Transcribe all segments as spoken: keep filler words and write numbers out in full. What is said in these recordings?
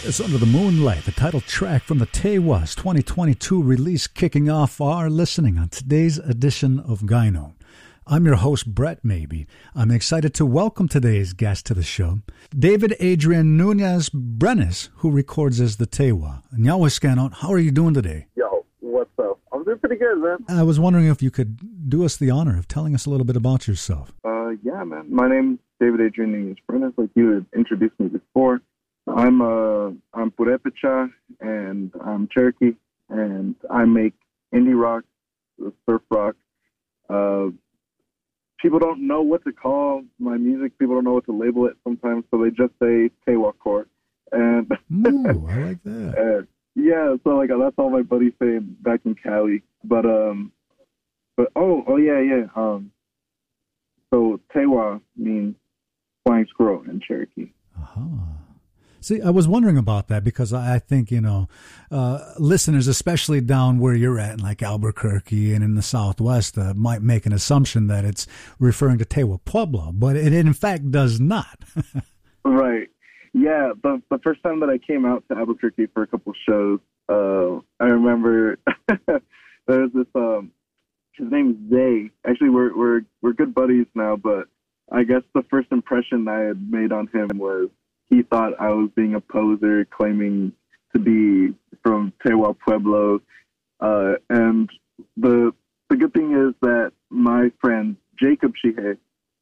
It's Under the Moonlight, the title track from the Tewas twenty twenty-two release, kicking off our listening on today's edition of Gyno. I'm your host, Brett Maybe. I'm excited to welcome today's guest to the show, David Adrian Nunez Brenes, who records as the Tewa. Nyawaskanot, how are you doing today? Yo, what's up? I'm doing pretty good, man. I was wondering if you could do us the honor of telling us a little bit about yourself. Uh, yeah, man. My name's David Adrian Nunez Brenes, like you had introduced me before. I'm uh I'm Purepecha and I'm Cherokee, and I make indie rock, surf rock. Uh, people don't know what to call my music. People don't know what to label it sometimes, so they just say Tewa-core. And Ooh, I like that. and, yeah, so like that's all my buddies say back in Cali. But um, but oh oh yeah yeah um. So Tewa means flying squirrel in Cherokee. Uh-huh. See, I was wondering about that because I think, you know, uh, listeners, especially down where you're at, in like Albuquerque and in the Southwest, uh, might make an assumption that it's referring to Tewa Pueblo, but it in fact does not. Right. Yeah, the the first time that I came out to Albuquerque for a couple shows, uh, I remember there was this, um, his name's Zay. Actually, we're, we're, we're good buddies now, but I guess the first impression I had made on him was, he thought I was being a poser, claiming to be from Tewa Pueblo. Uh, and the the good thing is that my friend, Jacob Shihe,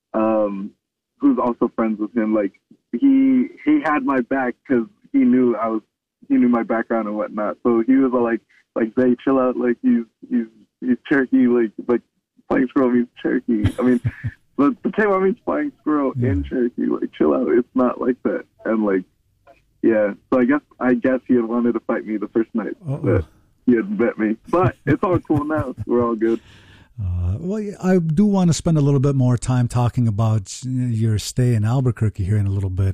um, who's also friends with him, like, he he had my back because he knew I was, he knew my background and whatnot. So he was all like, like, Zay, chill out, like, he's, he's, he's Cherokee, like, like, flying squirrel means Cherokee. I mean, the, the Tewa means flying squirrel yeah. in Cherokee. Like, chill out. It's not like that. And like, yeah. So I guess I guess he had wanted to fight me the first night Uh-oh. that he had met me. But it's all cool now. We're all good. Uh, well, I do want to spend a little bit more time talking about your stay in Albuquerque here in a little bit,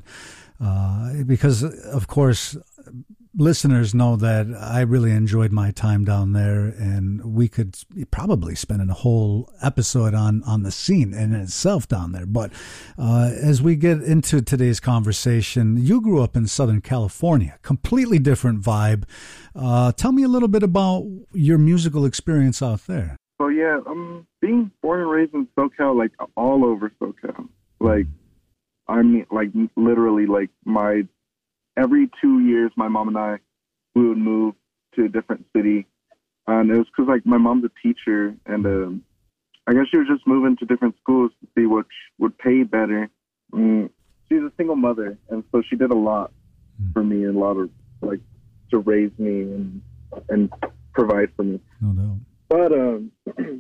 uh, because of course, listeners know that I really enjoyed my time down there, and we could probably spend a whole episode on, on the scene in itself down there. But uh, as we get into today's conversation, you grew up in Southern California, completely different vibe. Uh, tell me a little bit about your musical experience out there. So yeah, I'm being born and raised in SoCal, like all over SoCal. Like, I mean, like literally, like my every two years, my mom and I, we would move to a different city. And it was because, like, my mom's a teacher, and um, I guess she was just moving to different schools to see which would pay better. Mm, she's a single mother, and so she did a lot for me, and a lot of, like, to raise me and and provide for me. No doubt. But, um,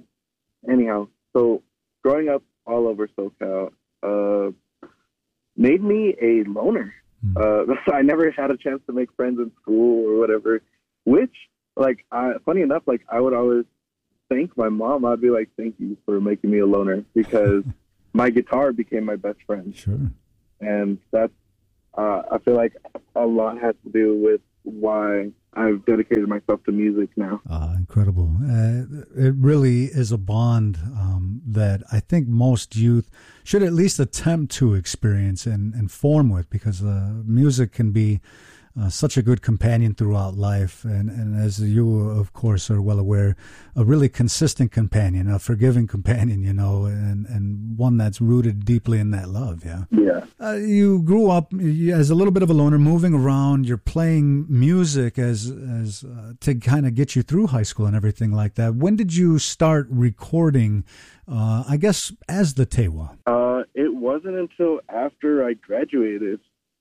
anyhow, so growing up all over SoCal uh, made me a loner. Uh, so I never had a chance to make friends in school or whatever, which, like, I, funny enough, like, I would always thank my mom. I'd be like, thank you for making me a loner, because my guitar became my best friend. Sure. And that's, uh, I feel like a lot has to do with why I've dedicated myself to music now. Uh, incredible. Uh, it really is a bond um, that I think most youth should at least attempt to experience and, and form with, because uh, music can be uh, such a good companion throughout life. And, and as you, of course, are well aware, a really consistent companion, a forgiving companion, you know, and, and one that's rooted deeply in that love. Yeah. Yeah. Uh, you grew up as a little bit of a loner, moving around. You're playing music as as uh, to kind of get you through high school and everything like that. When did you start recording, uh, I guess, as the Tewa? Uh, it wasn't until after I graduated.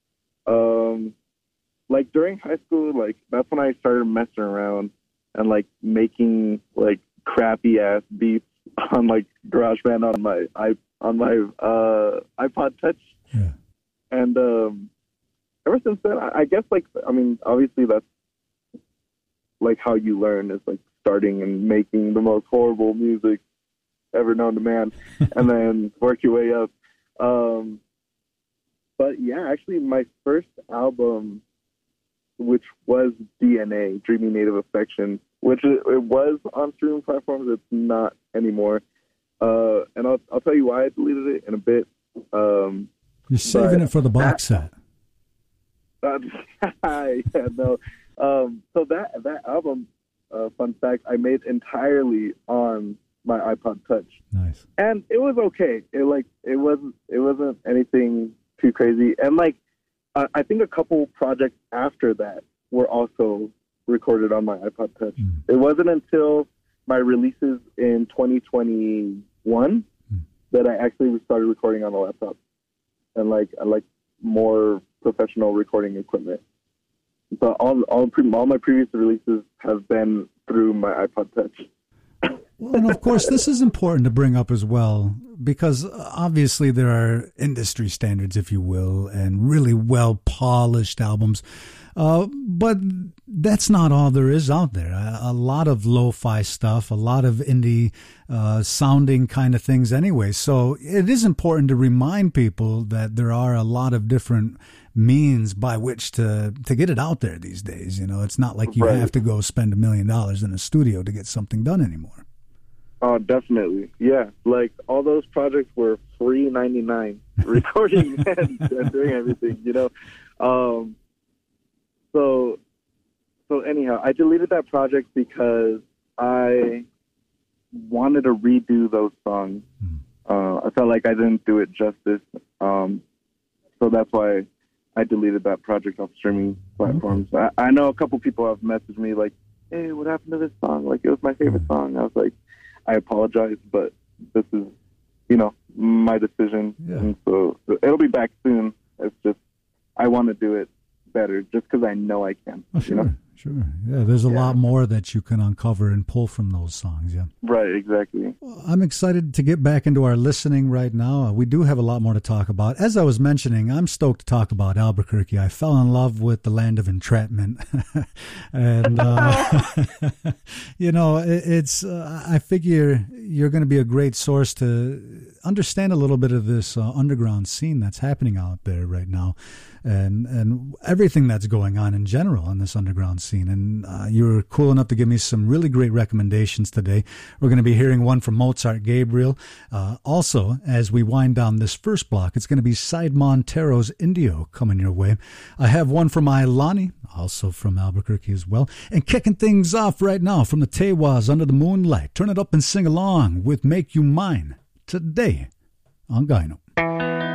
Um, like, during high school, like, that's when I started messing around and, like, making, like, crappy-ass beats on, like, GarageBand on my, I, on my uh, iPod Touch. Yeah. And um, ever since then, I, I guess, like, I mean, obviously that's, like, how you learn, is, like, starting and making the most horrible music ever known to man, and then work your way up. Um, but, yeah, actually, my first album, which was D N A, Dreamy Native Affection, which it, it was on streaming platforms, it's not anymore. Uh, and I'll, I'll tell you why I deleted it in a bit. Um, You're saving it for the box set. Uh, yeah, no. Um, so that that album, uh, fun fact, I made entirely on my iPod Touch. Nice. And it was okay. It like it wasn't it wasn't anything too crazy. And like uh, I think a couple projects after that were also recorded on my iPod Touch. Mm. It wasn't until my releases in twenty twenty-one mm. that I actually started recording on a laptop and like I like more professional recording equipment. But all all all my previous releases have been through my iPod Touch. Well, and of course, this is important to bring up as well, because obviously there are industry standards, if you will, and really well polished albums. Uh, but that's not all there is out there. A, a lot of lo-fi stuff, a lot of indie uh, sounding kind of things anyway. So it is important to remind people that there are a lot of different means by which to, to get it out there these days. You know, it's not like you right. have to go spend a million dollars in a studio to get something done anymore. Oh, definitely. Yeah. Like all those projects were free ninety-nine recording and, and doing everything, you know? Um, so, so anyhow, I deleted that project because I wanted to redo those songs. Mm. Uh, I felt like I didn't do it justice. Um, so that's why I deleted that project off streaming platforms. Mm. I, I know a couple people have messaged me like, hey, what happened to this song? Like, it was my favorite song. I was like, I apologize, but this is, you know, my decision. Yeah. And so it'll be back soon. It's just, I want to do it better just because I know I can. Oh, sure, you know? Sure. Yeah, there's a yeah. lot more that you can uncover and pull from those songs. Yeah. Right, exactly. Well, I'm excited to get back into our listening right now. We do have a lot more to talk about. As I was mentioning, I'm stoked to talk about Albuquerque. I fell in love with the land of entrapment. and, uh, you know, it, it's, uh, I figure you're going to be a great source to understand a little bit of this uh, underground scene that's happening out there right now. And and everything that's going on in general in this underground scene. And uh, you were cool enough to give me some really great recommendations today. We're going to be hearing one from Mozart Gabriel. Uh, also, as we wind down this first block, it's going to be Side Montero's Indio coming your way. I have one from Ailani, also from Albuquerque as well. And kicking things off right now from the Tewas Under the Moonlight. Turn it up and sing along with Make You Mine today on Gyno.